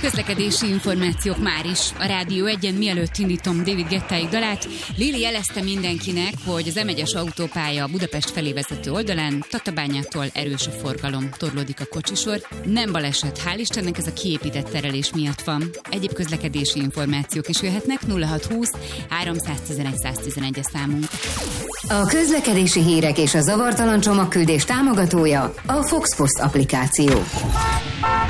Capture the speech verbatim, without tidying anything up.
Közlekedési információk már is a Rádió egyen, mielőtt indítom David Guettáig dalát. Lili jelezte mindenkinek, hogy az em egyes autópálya Budapest felé vezető oldalán Tatabányától erős a forgalom, torlódik a kocsisor. Nem baleset, hál' Istennek, ez a kiépített terelés miatt van. Egyéb közlekedési információk is jöhetnek, nulla hat húsz háromszáztizenegy száztizenegy a számunk. A közlekedési hírek és a zavartalan csomagküldés támogatója a Fox Post applikáció.